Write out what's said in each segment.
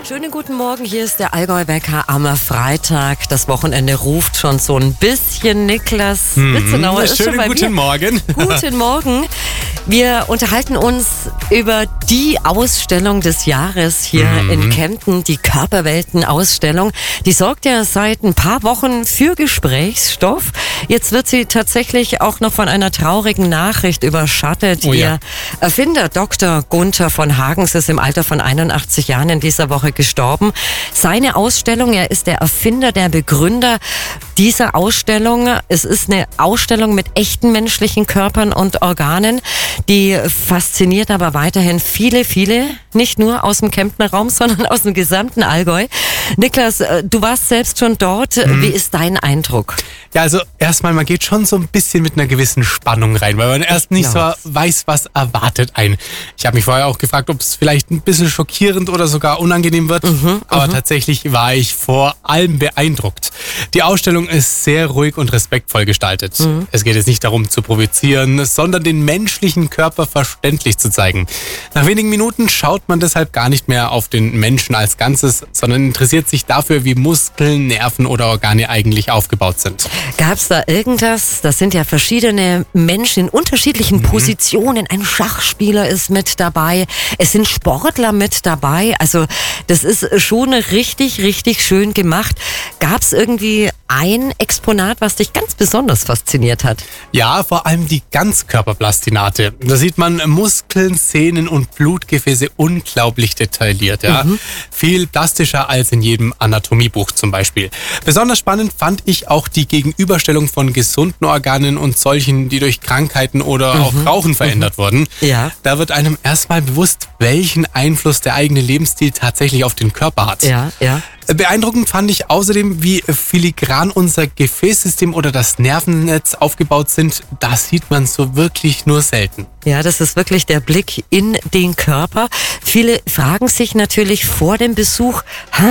Schönen guten Morgen, hier ist der Allgäu-Wecker am Freitag. Das Wochenende ruft schon so ein bisschen. Niklas Witzenauer ist schon bei mir. Schönen guten Morgen. Guten Morgen. Wir unterhalten uns über die Ausstellung des Jahres hier in Kempten, die Körperwelten-Ausstellung. Die sorgt ja seit ein paar Wochen für Gesprächsstoff. Jetzt wird sie tatsächlich auch noch von einer traurigen Nachricht überschattet. Oh ja. Ihr Erfinder Dr. Gunther von Hagens ist im Alter von 81 Jahren in dieser Woche gestorben. Seine Ausstellung, er ist der Erfinder, der Begründer dieser Ausstellung. Es ist eine Ausstellung mit echten menschlichen Körpern und Organen. Die fasziniert aber weiterhin viele, nicht nur aus dem Kemptner Raum, sondern aus dem gesamten Allgäu. Niklas, du warst selbst schon dort. Wie ist dein Eindruck? Ja, also erstmal, man geht schon so ein bisschen mit einer gewissen Spannung rein, weil man erst nicht so weiß, was erwartet einen. Ich habe mich vorher auch gefragt, ob es vielleicht ein bisschen schockierend oder sogar unangenehm wird. Aber tatsächlich war ich vor allem beeindruckt. Die Ausstellung ist sehr ruhig und respektvoll gestaltet. Es geht jetzt nicht darum zu provozieren, sondern den menschlichen Körper verständlich zu zeigen. Nach wenigen Minuten schaut man deshalb gar nicht mehr auf den Menschen als Ganzes, sondern interessiert sich dafür, wie Muskeln, Nerven oder Organe eigentlich aufgebaut sind. Gab es da irgendwas? Das sind ja verschiedene Menschen in unterschiedlichen Positionen. Ein Schachspieler ist mit dabei. Es sind Sportler mit dabei. Also das ist schon richtig schön gemacht. Gab es irgendwie ein Exponat, was dich ganz besonders fasziniert hat? Ja, vor allem die Ganzkörperplastinate. Da sieht man Muskeln, Sehnen und Blutgefäße unglaublich detailliert. Ja? Viel plastischer als in jedem Anatomiebuch zum Beispiel. Besonders spannend fand ich auch die Gegenüberstellung von gesunden Organen und solchen, die durch Krankheiten oder auch Rauchen verändert wurden. Ja. Da wird einem erstmal bewusst, welchen Einfluss der eigene Lebensstil tatsächlich auf den Körper hat. Ja. Beeindruckend fand ich außerdem, wie filigran unser Gefäßsystem oder das Nervennetz aufgebaut sind. Das sieht man so wirklich nur selten. Ja, das ist wirklich der Blick in den Körper. Viele fragen sich natürlich vor dem Besuch,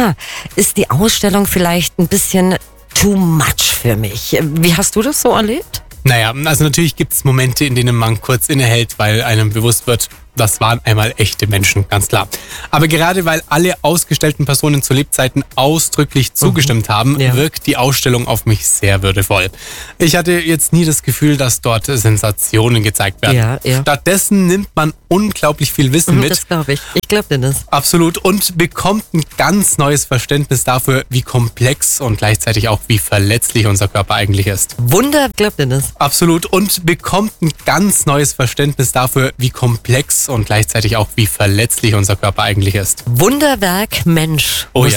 ist die Ausstellung vielleicht ein bisschen too much für mich? Wie hast du das so erlebt? Naja, also natürlich gibt es Momente, in denen man kurz innehält, weil einem bewusst wird, das waren einmal echte Menschen, ganz klar. Aber gerade weil alle ausgestellten Personen zu Lebzeiten ausdrücklich zugestimmt haben, wirkt die Ausstellung auf mich sehr würdevoll. Ich hatte jetzt nie das Gefühl, dass dort Sensationen gezeigt werden. Ja. Stattdessen nimmt man unglaublich viel Wissen mit. Das glaube ich. Ich glaube dir das. Absolut. Und bekommt ein ganz neues Verständnis dafür, wie komplex und gleichzeitig auch wie verletzlich unser Körper eigentlich ist. Wunder, glaubt dir das? Absolut. Und bekommt ein ganz neues Verständnis dafür, wie komplex und gleichzeitig auch wie verletzlich unser Körper eigentlich ist. Wunderwerk Mensch. Oh ja.